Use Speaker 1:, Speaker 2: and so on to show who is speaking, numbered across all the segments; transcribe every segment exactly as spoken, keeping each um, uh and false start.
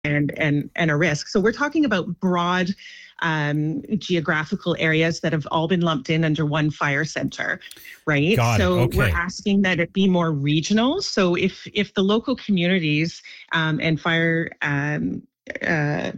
Speaker 1: and and and a risk. So we're talking about broad um, geographical areas that have all been lumped in under one fire center, right?
Speaker 2: Got it.
Speaker 1: So
Speaker 2: Okay.
Speaker 1: we're asking that it be more regional. So if if the local communities um, and fire um, uh,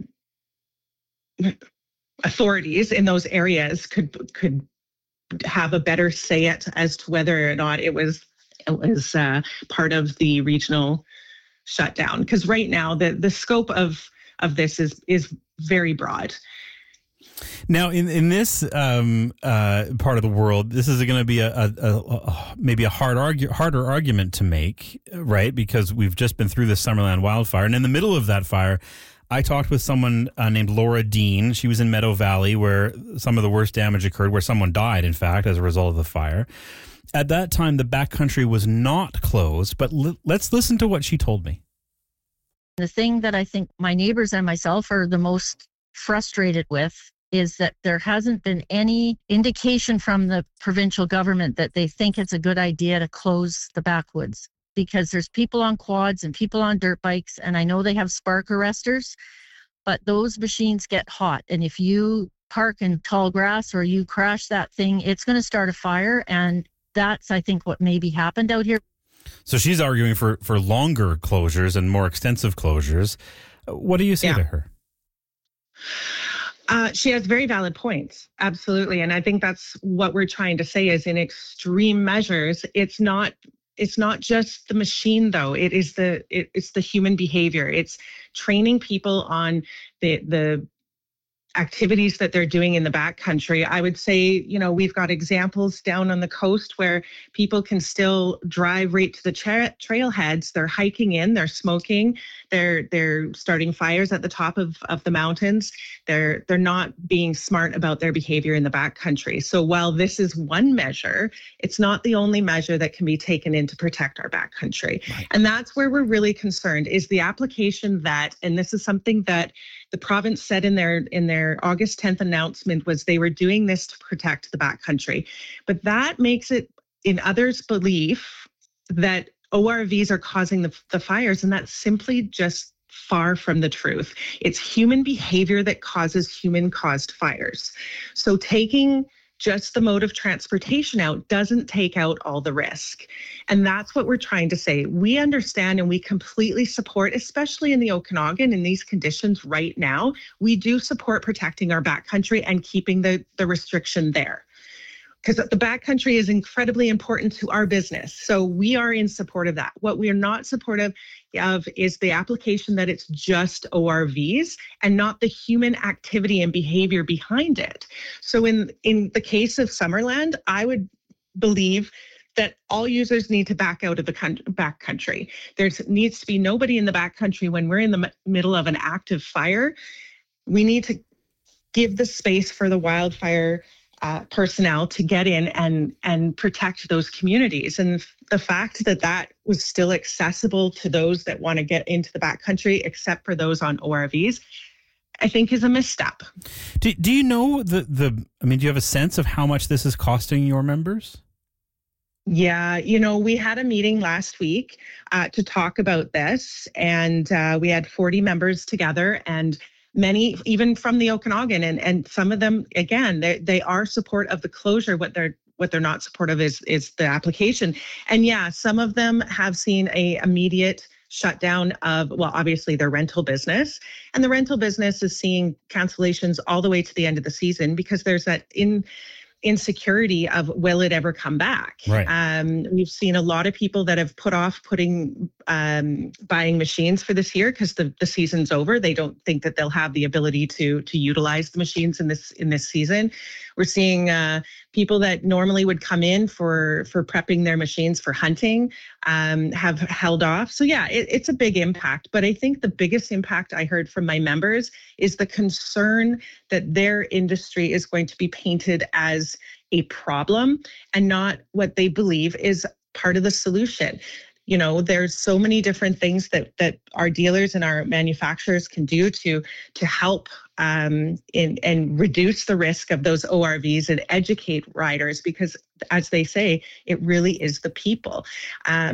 Speaker 1: authorities in those areas could could have a better say it as to whether or not it was it was uh, part of the regional shutdown, because right now the the scope of of this is is very broad.
Speaker 2: Now, in in this um, uh, part of the world, this is going to be a, a, a, a maybe a hard argue, harder argument to make, right? Because we've just been through the Summerland wildfire, and in the middle of that fire, I talked with someone uh, named Laura Dean. She was in Meadow Valley, where some of the worst damage occurred, where someone died, in fact, as a result of the fire. At that time, the backcountry was not closed, but l- let's listen to what she told me.
Speaker 3: The thing that I think my neighbors and myself are the most frustrated with is that there hasn't been any indication from the provincial government that they think it's a good idea to close the backwoods, because there's people on quads and people on dirt bikes, and I know they have spark arresters, but those machines get hot, and if you park in tall grass or you crash that thing, it's going to start a fire, and that's, I think, what maybe happened out here.
Speaker 2: So she's arguing for, for longer closures and more extensive closures. What do you say
Speaker 1: yeah.
Speaker 2: to her?
Speaker 1: Uh, she has very valid points. Absolutely. And I think that's what we're trying to say is in extreme measures, it's not it's not just the machine, though. It is the it, it's the human behavior. It's training people on the the activities that they're doing in the backcountry. I would say, you know, we've got examples down on the coast where people can still drive right to the tra- trailheads. They're hiking in, they're smoking, they're they're starting fires at the top of, of the mountains. They're they're not being smart about their behavior in the backcountry. So while this is one measure, it's not the only measure that can be taken in to protect our backcountry. Right. And that's where we're really concerned is the application that, and this is something that the province said in their in their August tenth announcement, was they were doing this to protect the backcountry. But that makes it, in others' belief, that O R Vs are causing the, the fires, and that's simply just far from the truth. It's human behavior that causes human-caused fires. So taking just the mode of transportation out doesn't take out all the risk. And that's what we're trying to say. We understand and we completely support, especially in the Okanagan in these conditions right now, we do support protecting our backcountry and keeping the, the restriction there. Because the backcountry is incredibly important to our business. So we are in support of that. What we are not supportive of is the application that it's just O R Vs and not the human activity and behavior behind it. So in, in the case of Summerland, I would believe that all users need to back out of the backcountry. There needs to be nobody in the backcountry when we're in the m- middle of an active fire. We need to give the space for the wildfire Uh, personnel to get in and and protect those communities. And the fact that that was still accessible to those that want to get into the backcountry, except for those on O R Vs, I think is a misstep.
Speaker 2: Do, do you know the, the, I mean, do you have a sense of how much this is costing your members?
Speaker 1: Yeah, you know, we had a meeting last week uh, to talk about this, and uh, we had forty members together, and many even from the Okanagan, and, and some of them, again, they they are support of the closure. What they're what they're not supportive is is the application. And yeah, some of them have seen a immediate shutdown of, well, obviously their rental business, and the rental business is seeing cancellations all the way to the end of the season because there's that in. insecurity of will it ever come back?
Speaker 2: Right.
Speaker 1: Um, we've seen a lot of people that have put off putting um, buying machines for this year because the, the season's over. They don't think that they'll have the ability to to utilize the machines in this in this season. We're seeing uh, people that normally would come in for for prepping their machines for hunting um, have held off. So yeah, it, it's a big impact. But I think the biggest impact I heard from my members is the concern that their industry is going to be painted as a problem and not what they believe is part of the solution. You know, there's so many different things that that our dealers and our manufacturers can do to to help um, in and reduce the risk of those O R Vs and educate riders, because as they say, it really is the people. Um,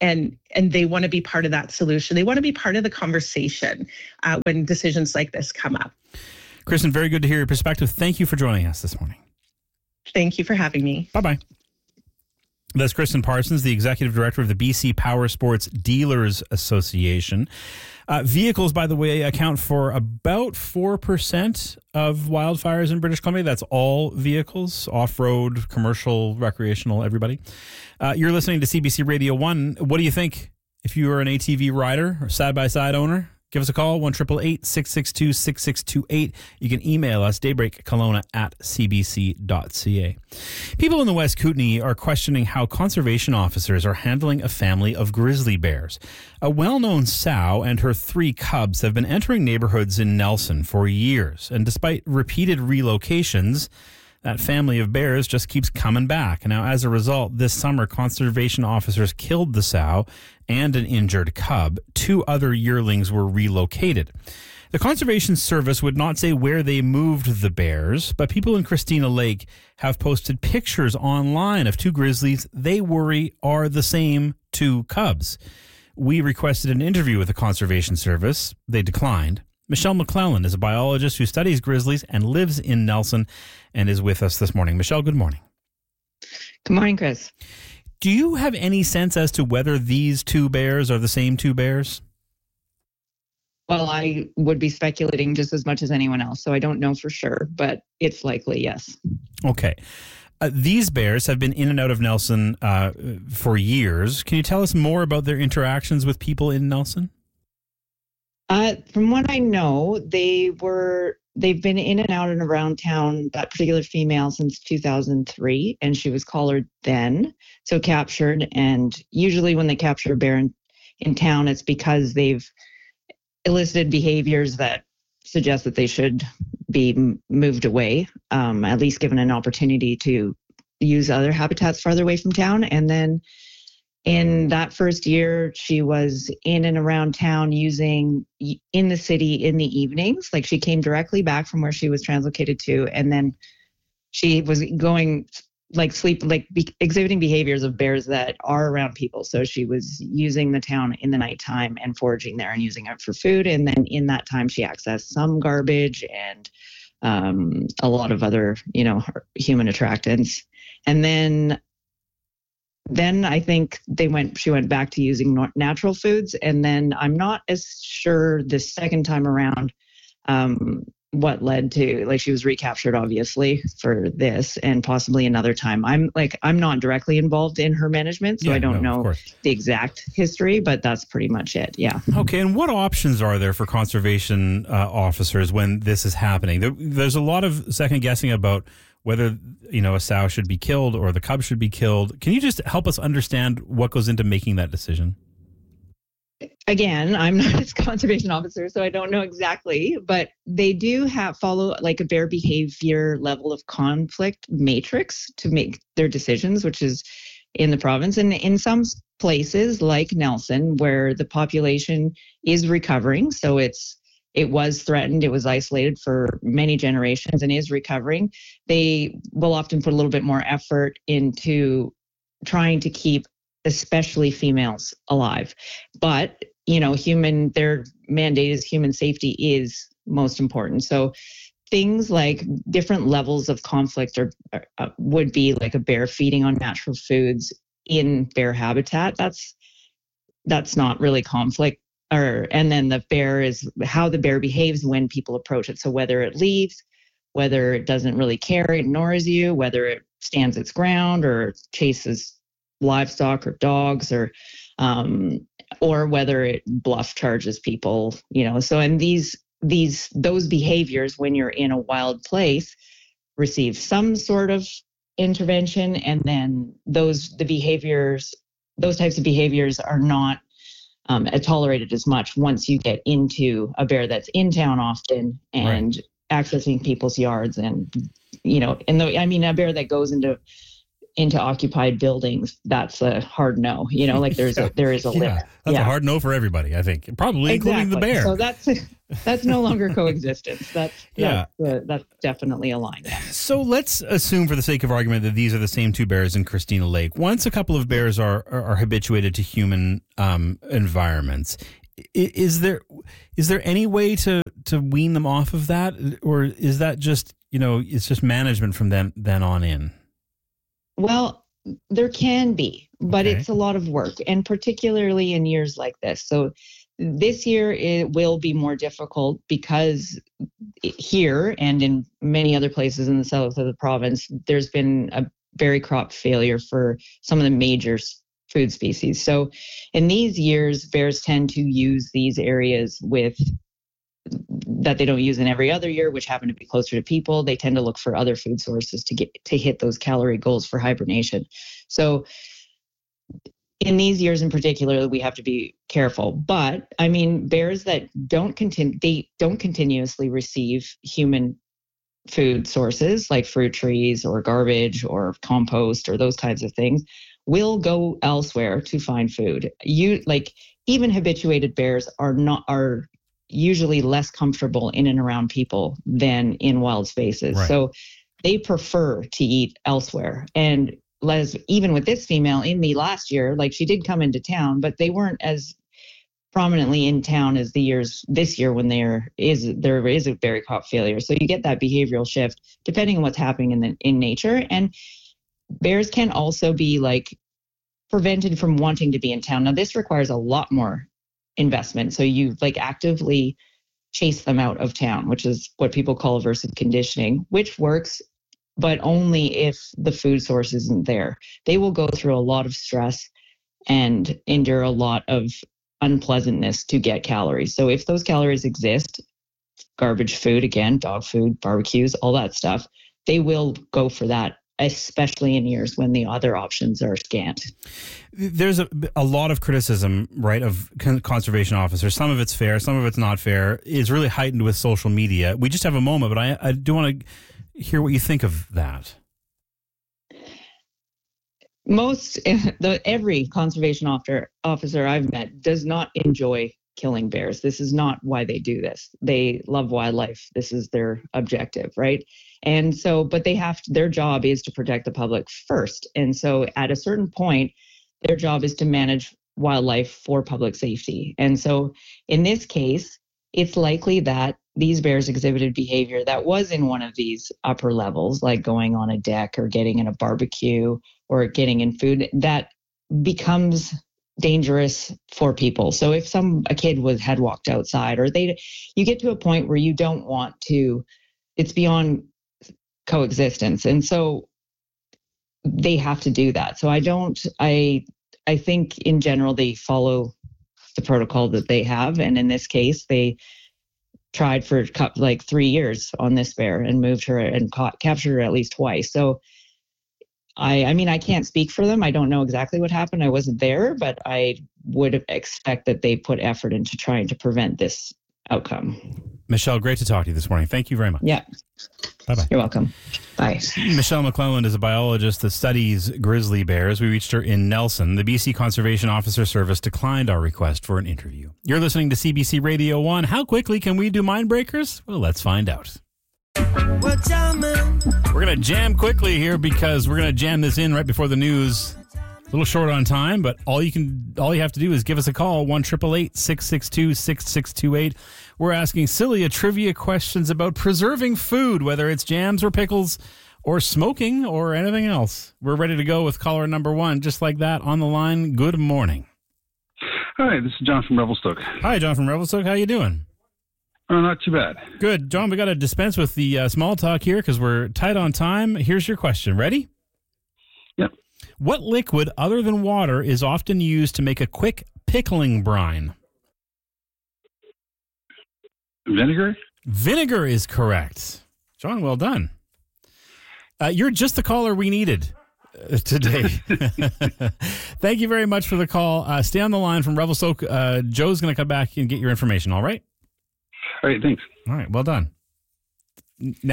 Speaker 1: and and they want to be part of that solution. They want to be part of the conversation uh, when decisions like this come up.
Speaker 2: Kristen, very good to hear your perspective. Thank you for joining us this morning.
Speaker 1: Thank you for having me.
Speaker 2: Bye-bye. That's Kristen Parsons, the executive director of the B C Power Sports Dealers Association. Uh, vehicles, by the way, account for about four percent of wildfires in British Columbia. That's all vehicles, off-road, commercial, recreational, everybody. Uh, you're listening to C B C Radio one. What do you think? If you are an A T V rider or side-by-side owner, give us a call, one eight eight eight, six six two, six six two eight. You can email us, daybreakkelowna at c b c dot c a. People in the West Kootenay are questioning how conservation officers are handling a family of grizzly bears. A well-known sow and her three cubs have been entering neighborhoods in Nelson for years, and despite repeated relocations, that family of bears just keeps coming back. Now, as a result, this summer, conservation officers killed the sow and an injured cub. Two other yearlings were relocated. The Conservation Service would not say where they moved the bears, but people in Christina Lake have posted pictures online of two grizzlies they worry are the same two cubs. We requested an interview with the Conservation Service. They declined. Michelle McClellan is a biologist who studies grizzlies and lives in Nelson and is with us this morning. Michelle, good morning.
Speaker 4: Good morning, Chris.
Speaker 2: Do you have any sense as to whether these two bears are the same two bears?
Speaker 4: Well, I would be speculating just as much as anyone else, so I don't know for sure, but it's likely, yes.
Speaker 2: Okay. Uh, these bears have been in and out of Nelson uh, for years. Can you tell us more about their interactions with people in Nelson?
Speaker 4: Uh, from what I know, they were they've been in and out and around town, that particular female, since two thousand three, and she was collared then, so captured. And usually when they capture a bear in, in town, it's because they've elicited behaviors that suggest that they should be m- moved away, um, at least given an opportunity to use other habitats farther away from town. And then in that first year, she was in and around town using in the city in the evenings. Like, she came directly back from where she was translocated to, and then she was going like sleep, like be, exhibiting behaviors of bears that are around people. So she was using the town in the nighttime and foraging there and using it for food. And then in that time, she accessed some garbage and um, a lot of other, you know, human attractants. And then Then I think they went. She went back to using natural foods, and then I'm not as sure the second time around um, what led to, like, she was recaptured, obviously, for this, and possibly another time. I'm like I'm not directly involved in her management, so
Speaker 2: yeah,
Speaker 4: I don't
Speaker 2: no,
Speaker 4: know the exact history, but that's pretty much it. Yeah.
Speaker 2: Okay, and what options are there for conservation uh, officers when this is happening? There, there's a lot of second guessing about whether, you know, a sow should be killed or the cub should be killed. Can you just help us understand what goes into making that decision?
Speaker 4: Again, I'm not a conservation officer, so I don't know exactly, but they do have follow like a bear behavior level of conflict matrix to make their decisions, which is in the province. And in some places like Nelson, where the population is recovering, so it's It was threatened. It was isolated for many generations and is recovering. They will often put a little bit more effort into trying to keep especially females alive. But, you know, human, their mandate is human safety is most important. So things like different levels of conflict are, uh, would be like a bear feeding on natural foods in bear habitat. That's, that's not really conflict. Or, and then the bear is how the bear behaves when people approach it. So whether it leaves, whether it doesn't really care, ignores you, whether it stands its ground or chases livestock or dogs, or um, or whether it bluff charges people, you know. So and these these those behaviors when you're in a wild place receive some sort of intervention, and then those the behaviors those types of behaviors are not Um, tolerated as much once you get into a bear that's in town often and right. accessing people's yards, and, you know, and the, I mean, a bear that goes into into occupied buildings, that's a hard no. You know, like there's
Speaker 2: yeah.
Speaker 4: a there is a
Speaker 2: yeah.
Speaker 4: limit.
Speaker 2: That's
Speaker 4: yeah.
Speaker 2: a hard no for everybody, I think, probably
Speaker 4: exactly.
Speaker 2: including the bear.
Speaker 4: So that's that's no longer coexistence. That's
Speaker 2: yeah.
Speaker 4: that's, uh, that's definitely a line. Yeah.
Speaker 2: So let's assume, for the sake of argument, that these are the same two bears in Christina Lake. Once a couple of bears are are, are habituated to human um, environments, is there is there any way to to wean them off of that, or is that just, you know, it's just management from then then on in?
Speaker 4: Well, there can be, but
Speaker 2: Okay.
Speaker 4: it's a lot of work, and particularly in years like this. So this year it will be more difficult because here and in many other places in the south of the province, there's been a berry crop failure for some of the major food species. So in these years, bears tend to use these areas with that they don't use in every other year, which happen to be closer to people. They tend to look for other food sources to get to hit those calorie goals for hibernation. So in these years in particular, we have to be careful. But I mean, bears that don't continue, they don't continuously receive human food sources like fruit trees or garbage or compost or those kinds of things will go elsewhere to find food. You like even habituated bears are not are usually less comfortable in and around people than in wild spaces.
Speaker 2: Right.
Speaker 4: So they prefer to eat elsewhere. And Les, even with this female in the last year, like she did come into town, but they weren't as prominently in town as the years this year when there is there is a berry crop failure. So you get that behavioral shift depending on what's happening in the in nature. And bears can also be like prevented from wanting to be in town. Now this requires a lot more investment. So you like actively chase them out of town, which is what people call aversive conditioning, which works, but only if the food source isn't there. They will go through a lot of stress and endure a lot of unpleasantness to get calories. So if those calories exist, garbage food, again, dog food, barbecues, all that stuff, they will go for that, especially in years when the other options are scant.
Speaker 2: There's a, a lot of criticism, right, of con- conservation officers. Some of it's fair, some of it's not fair. It's really heightened with social media. We just have a moment, but I, I do want to hear what you think of that.
Speaker 4: Most, the, every conservation officer, officer I've met does not enjoy killing bears. This is not why they do this. They love wildlife. This is their objective, right? And so, but they have to, their job is to protect the public first. And so at a certain point, their job is to manage wildlife for public safety. And so in this case, it's likely that these bears exhibited behavior that was in one of these upper levels, like going on a deck or getting in a barbecue or getting in food, that becomes dangerous for people. So if some a kid was had walked outside, or they you get to a point where you don't want to, it's beyond coexistence. And so they have to do that. So I don't I I think in general they follow the protocol that they have, and in this case they tried for like three years on this bear and moved her and caught captured her at least twice. So I, I mean, I can't speak for them. I don't know exactly what happened. I wasn't there, but I would expect that they put effort into trying to prevent this outcome.
Speaker 2: Michelle, great to talk to you this morning. Thank you very much.
Speaker 4: Yeah.
Speaker 2: Bye-bye.
Speaker 4: You're welcome. Bye.
Speaker 2: Michelle McClelland is a biologist that studies grizzly bears. We reached her in Nelson. The B C Conservation Officer Service declined our request for an interview. You're listening to C B C Radio one. How quickly can we do Mindbreakers? Well, let's find out. We're going to jam quickly here because we're going to jam this in right before the news. A little short on time, but all you can, all you have to do is give us a call, one eight eight eight, six six two, six six two eight. We're asking Cilia trivia questions about preserving food, whether it's jams or pickles or smoking or anything else. We're ready to go with caller number one, just like that, on the line. Good morning.
Speaker 5: Hi, this is John from Revelstoke.
Speaker 2: Hi, John from Revelstoke. How you doing?
Speaker 5: Oh, not too bad.
Speaker 2: Good. John, we got to dispense with the uh, small talk here because we're tight on time. Here's your question. Ready?
Speaker 5: Yep.
Speaker 2: What liquid other than water is often used to make a quick pickling brine?
Speaker 5: Vinegar?
Speaker 2: Vinegar is correct. John, well done. Uh, you're just the caller we needed uh, today. Thank you very much for the call. Uh, stay on the line from Revelstoke. Uh, Joe's going to come back and get your information, all right?
Speaker 5: All right, thanks.
Speaker 2: All right, well done. N- now what?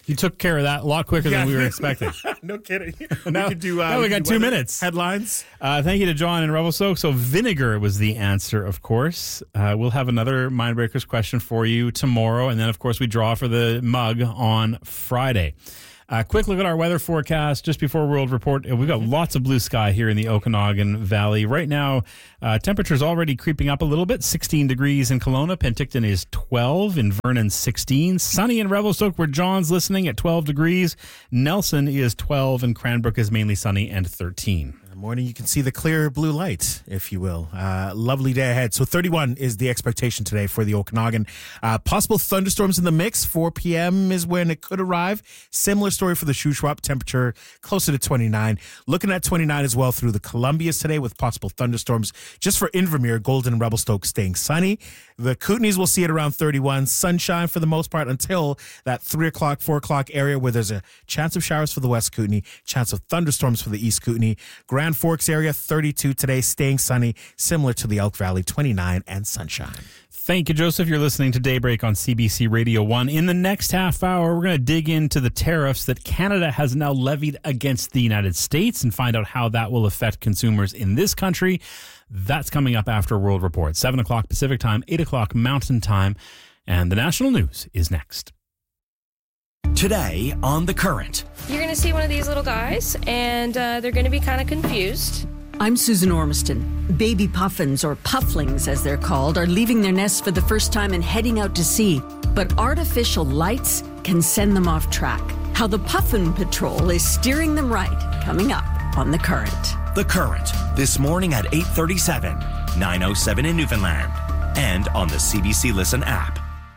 Speaker 2: You took care of that a lot quicker
Speaker 6: Yeah.
Speaker 2: than we were expecting.
Speaker 6: No kidding.
Speaker 2: Now-
Speaker 6: we could do. Uh,
Speaker 2: now we got
Speaker 6: could do
Speaker 2: two
Speaker 6: weather
Speaker 2: minutes.
Speaker 6: Headlines.
Speaker 2: Uh, thank you to John and Revelstoke. So vinegar was the answer, of course. Uh, we'll have another Mindbreakers question for you tomorrow. And then, of course, we draw for the mug on Friday. Uh, quick look at our weather forecast just before World Report. We've got lots of blue sky here in the Okanagan Valley. Right now, uh, temperature's already creeping up a little bit. sixteen degrees in Kelowna. Penticton is twelve. In Vernon, sixteen. Sunny in Revelstoke, where John's listening, at twelve degrees. Nelson is twelve, and Cranbrook is mainly sunny and thirteen.
Speaker 6: In the morning, you can see the clear blue light, if you will. Uh, lovely day ahead. So thirty-one is the expectation today for the Okanagan. Uh, possible thunderstorms in the mix. four p.m. is when it could arrive. Similar story for the Shuswap. Temperature closer to twenty-nine. Looking at twenty-nine as well through the Columbias today with possible thunderstorms. Just for Invermere, Golden and Revelstoke staying sunny. The Kootenays will see it around thirty-one. Sunshine for the most part until that three o'clock, four o'clock area where there's a chance of showers for the West Kootenay, chance of thunderstorms for the East Kootenay. Grand Forks area, thirty-two today, staying sunny, similar to the Elk Valley, twenty-nine, and sunshine.
Speaker 2: Thank you, Joseph. You're listening to Daybreak on C B C Radio one. In the next half hour, we're going to dig into the tariffs that Canada has now levied against the United States and find out how that will affect consumers in this country. That's coming up after World Report. seven o'clock Pacific Time, eight o'clock Mountain Time. And the national news is next.
Speaker 7: Today on The Current.
Speaker 8: You're going to see one of these little guys, and uh, they're going to be kind of confused.
Speaker 9: I'm Susan Ormiston. Baby puffins, or pufflings as they're called, are leaving their nests for the first time and heading out to sea. But artificial lights can send them off track. How the Puffin Patrol is steering them right, coming up on The Current.
Speaker 7: The Current, this morning at eight thirty-seven, nine oh seven in Newfoundland, and on the C B C Listen app.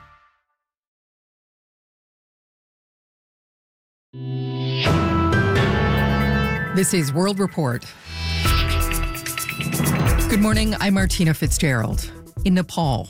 Speaker 10: This is World Report. Good morning, I'm Martina Fitzgerald. In Nepal,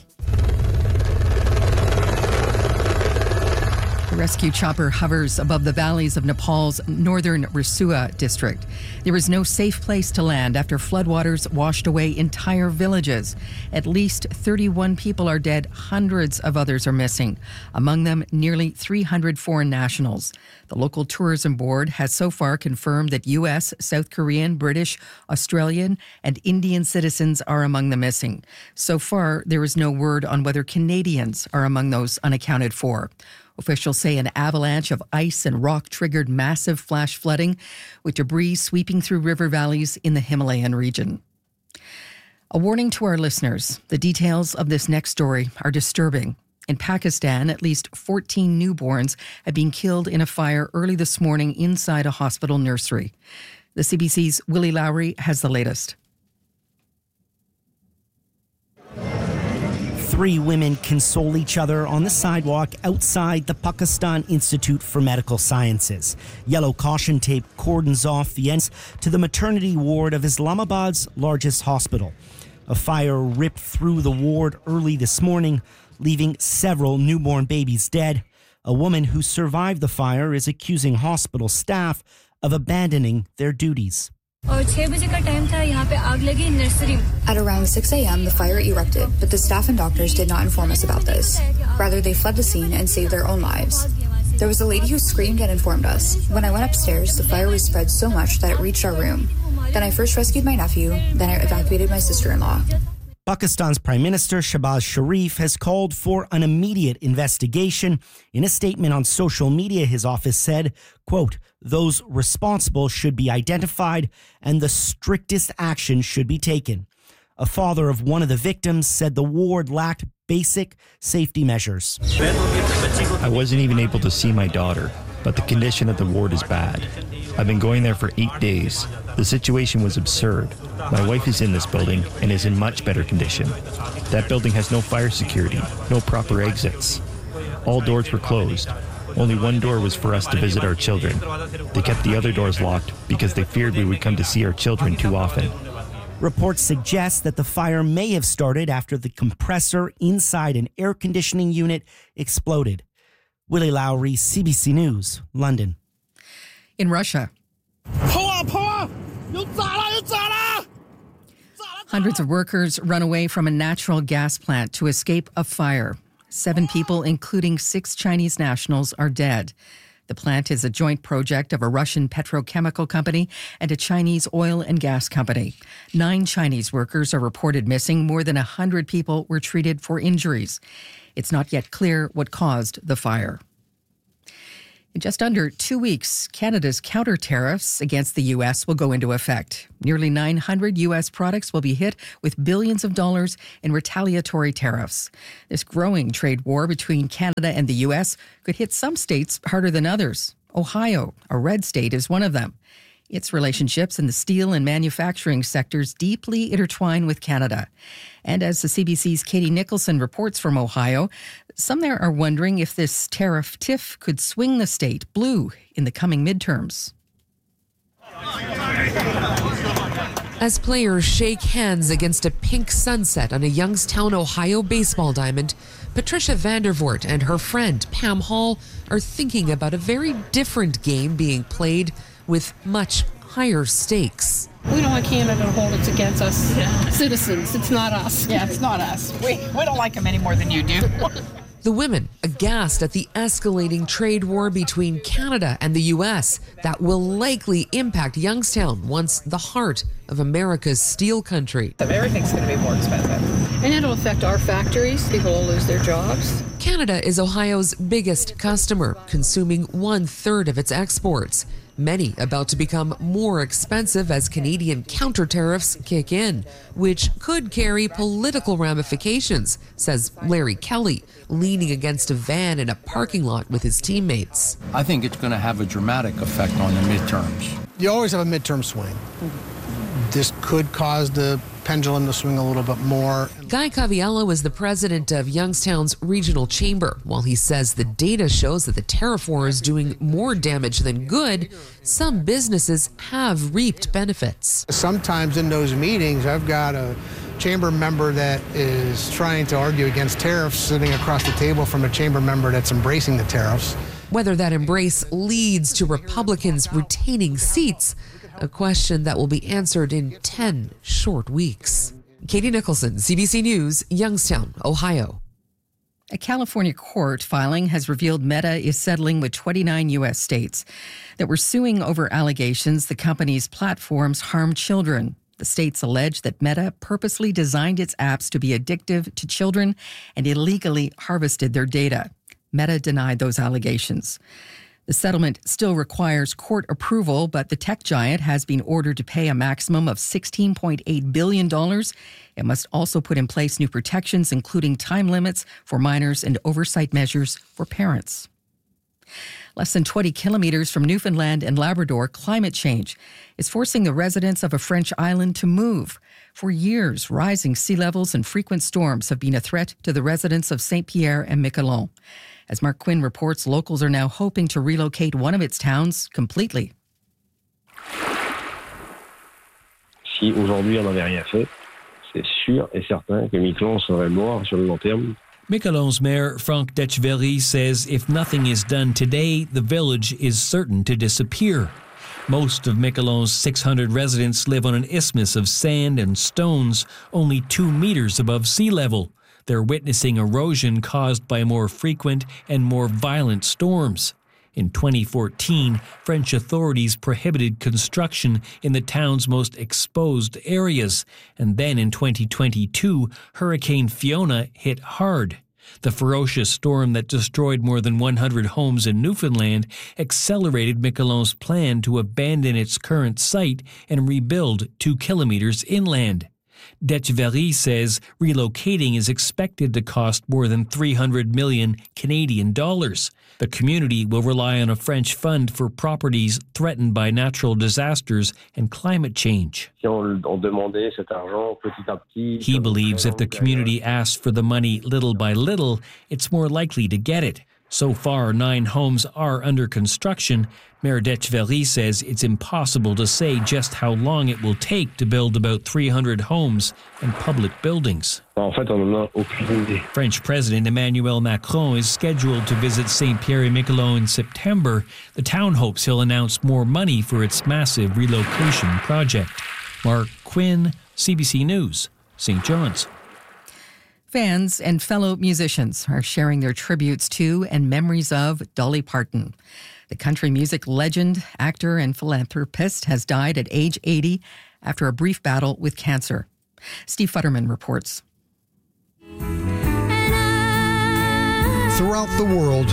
Speaker 10: the rescue chopper hovers above the valleys of Nepal's northern Rasua district. There is no safe place to land after floodwaters washed away entire villages. At least thirty-one people are dead, hundreds of others are missing. Among them, nearly three hundred foreign nationals. The local tourism board has so far confirmed that U S, South Korean, British, Australian, and Indian citizens are among the missing. So far, there is no word on whether Canadians are among those unaccounted for. Officials say an avalanche of ice and rock triggered massive flash flooding, with debris sweeping through river valleys in the Himalayan region. A warning to our listeners, the details of this next story are disturbing. In Pakistan, at least fourteen newborns have been killed in a fire early this morning inside a hospital nursery. The C B C's Willie Lowry has the latest.
Speaker 11: Three women console each other on the sidewalk outside the Pakistan Institute for Medical Sciences. Yellow caution tape cordons off the ends to the maternity ward of Islamabad's largest hospital. A fire ripped through the ward early this morning, leaving several newborn babies dead. A woman who survived the fire is accusing hospital staff of abandoning their duties.
Speaker 12: At around six a.m., the fire erupted, but the staff and doctors did not inform us about this. Rather, they fled the scene and saved their own lives. There was a lady who screamed and informed us. When I went upstairs, the fire was spread so much that it reached our room. Then I first rescued my nephew, then I evacuated my sister-in-law.
Speaker 11: Pakistan's Prime Minister Shehbaz Sharif has called for an immediate investigation. In a statement on social media, his office said, quote, "Those responsible should be identified and the strictest action should be taken." A father of one of the victims said the ward lacked basic safety measures.
Speaker 13: I wasn't even able to see my daughter, but the condition of the ward is bad. I've been going there for eight days. The situation was absurd. My wife is in this building and is in much better condition. That building has no fire security, no proper exits. All doors were closed. Only one door was for us to visit our children. They kept the other doors locked because they feared we would come to see our children too often.
Speaker 11: Reports suggest that the fire may have started after the compressor inside an air conditioning unit exploded. Willie Lowry, C B C News, London.
Speaker 10: In Russia, hundreds of workers run away from a natural gas plant to escape a fire. Seven people, including six Chinese nationals, are dead. The plant is a joint project of a Russian petrochemical company and a Chinese oil and gas company. Nine Chinese workers are reported missing. More than one hundred people were treated for injuries. It's not yet clear what caused the fire. In just under two weeks, Canada's counter tariffs against the U S will go into effect. Nearly nine hundred U S products will be hit with billions of dollars in retaliatory tariffs. This growing trade war between Canada and the U S could hit some states harder than others. Ohio, a red state, is one of them. Its relationships in the steel and manufacturing sectors deeply intertwine with Canada. And as the C B C's Katie Nicholson reports from Ohio, some there are wondering if this tariff tiff could swing the state blue in the coming midterms.
Speaker 14: As players shake hands against a pink sunset on a Youngstown, Ohio baseball diamond, Patricia Vandervoort and her friend Pam Hall are thinking about a very different game being played with much higher stakes.
Speaker 15: We don't want Canada to hold it against us yeah. citizens. It's not us.
Speaker 16: Yeah, it's not us. We, we don't like them any more than you do.
Speaker 14: The women aghast at the escalating trade war between Canada and the U S that will likely impact Youngstown, once the heart of America's steel country.
Speaker 16: Everything's going to be more expensive.
Speaker 15: And it'll affect our factories. People will lose their jobs.
Speaker 14: Canada is Ohio's biggest customer, consuming one third of its exports. Many about to become more expensive as Canadian counter tariffs kick in, which could carry political ramifications, says Larry Kelly, leaning against a van in a parking lot with his teammates.
Speaker 17: I think it's going to have a dramatic effect on the midterms.
Speaker 18: You always have a midterm swing. This could cause the pendulum to swing a little bit more.
Speaker 14: Guy Caviello is the president of Youngstown's regional chamber. While he says the data shows that the tariff war is doing more damage than good, some businesses have reaped benefits.
Speaker 18: Sometimes in those meetings, I've got a chamber member that is trying to argue against tariffs sitting across the table from a chamber member that's embracing the tariffs.
Speaker 14: Whether that embrace leads to Republicans retaining seats, a question that will be answered in ten short weeks. Katie Nicholson, C B C News, Youngstown, Ohio.
Speaker 10: A California court filing has revealed Meta is settling with twenty-nine U S states that were suing over allegations the company's platforms harm children. The states allege that Meta purposely designed its apps to be addictive to children and illegally harvested their data. Meta denied those allegations. The settlement still requires court approval, but the tech giant has been ordered to pay a maximum of sixteen point eight billion dollars. It must also put in place new protections, including time limits for minors and oversight measures for parents. Less than twenty kilometers from Newfoundland and Labrador, climate change is forcing the residents of a French island to move. For years, rising sea levels and frequent storms have been a threat to the residents of Saint Pierre and Miquelon. As Mark Quinn reports, locals are now hoping to relocate one of its towns completely.
Speaker 19: Si aujourd'hui on n'avait rien fait, c'est sûr et certain que Miquelon serait mort sur le long terme.
Speaker 20: Miquelon's mayor, Franck Detcheverry, says if nothing is done today, the village is certain to disappear. Most of Miquelon's six hundred residents live on an isthmus of sand and stones, only two meters above sea level. They're witnessing erosion caused by more frequent and more violent storms. In twenty fourteen, French authorities prohibited construction in the town's most exposed areas. And then in twenty twenty-two, Hurricane Fiona hit hard. The ferocious storm that destroyed more than one hundred homes in Newfoundland accelerated Miquelon's plan to abandon its current site and rebuild two kilometers inland. Detcheverry says relocating is expected to cost more than three hundred million Canadian dollars. The community will rely on a French fund for properties threatened by natural disasters and climate change. He believes if the community asks for the money little by little, it's more likely to get it. So far, nine homes are under construction. Mayor Detcheverry says it's impossible to say just how long it will take to build about three hundred homes and public buildings. French President Emmanuel Macron is scheduled to visit Saint Pierre et Miquelon in September. The town hopes he'll announce more money for its massive relocation project. Mark Quinn, C B C News, Saint John's.
Speaker 10: Fans and fellow musicians are sharing their tributes to and memories of Dolly Parton. The country music legend, actor, and philanthropist has died at age eighty after a brief battle with cancer. Steve Futterman reports.
Speaker 21: Throughout the world,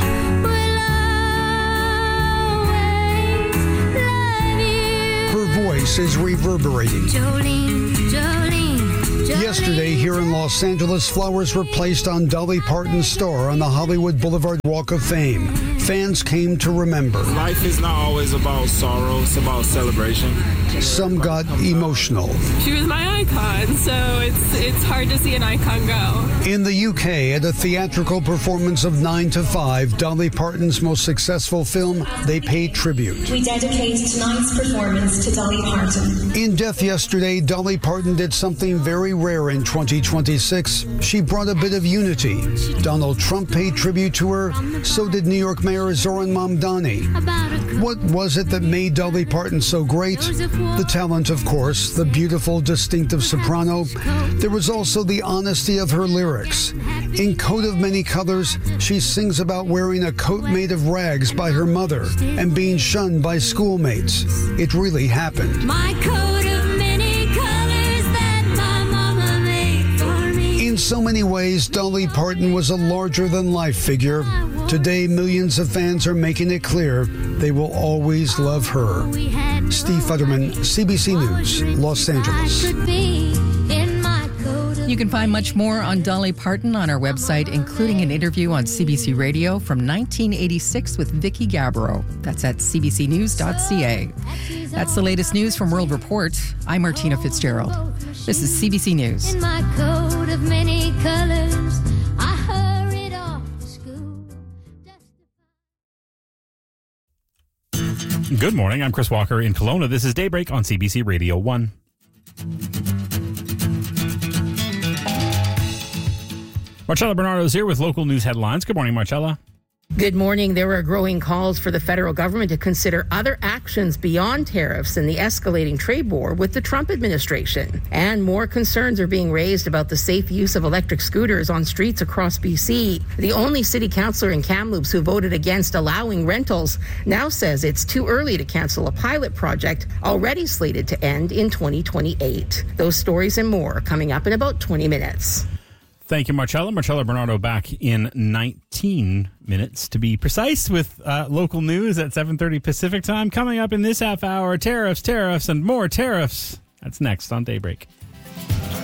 Speaker 21: her voice is reverberating.
Speaker 22: Jolene, Jolene, Jolene.
Speaker 21: Yesterday, here in Los Angeles, flowers were placed on Dolly Parton's store on the Hollywood Boulevard Walk of Fame. Fans came to remember.
Speaker 23: Life is not always about sorrow, it's about celebration.
Speaker 21: Some got emotional.
Speaker 24: She was my icon, so it's it's hard to see an icon go.
Speaker 21: In the U K, at a theatrical performance of nine to five, Dolly Parton's most successful film, they paid tribute.
Speaker 22: We dedicate tonight's performance to Dolly Parton.
Speaker 21: In death yesterday, Dolly Parton did something very rare in twenty twenty-six. She brought a bit of unity. Donald Trump paid tribute to her, so did New York Mayor Zoran Mamdani. What was it that made Dolly Parton so great? The talent, of course, the beautiful, distinctive soprano. There was also the honesty of her lyrics. In Coat of Many Colors, she sings about wearing a coat made of rags by her mother and being shunned by schoolmates. It really happened.
Speaker 22: My coat of many colors that my mama made for me.
Speaker 21: In so many ways, Dolly Parton was a larger-than-life figure. Today, millions of fans are making it clear they will always love her. Steve Futterman, C B C News, Los Angeles.
Speaker 10: You can find much more on Dolly Parton on our website, including an interview on C B C Radio from nineteen eighty-six with Vicky Gabbro. That's at c b c news dot c a. That's the latest news from World Report. I'm Martina Fitzgerald. This is C B C News.
Speaker 22: In my coat of many colors, I hurried off to school.
Speaker 2: Good morning. I'm Chris Walker in Kelowna. This is Daybreak on C B C Radio one. Marcella Bernardo is here with local news headlines. Good morning, Marcella.
Speaker 25: Good morning. There are growing calls for the federal government to consider other actions beyond tariffs in the escalating trade war with the Trump administration. And more concerns are being raised about the safe use of electric scooters on streets across B C. The only city councillor in Kamloops who voted against allowing rentals now says it's too early to cancel a pilot project already slated to end in twenty twenty-eight. Those stories and more coming up in about twenty minutes.
Speaker 2: Thank you, Marcella. Marcella Bernardo back in nineteen minutes, to be precise, with uh, local news at seven thirty Pacific time. Coming up in this half hour, tariffs, tariffs, and more tariffs. That's next on Daybreak.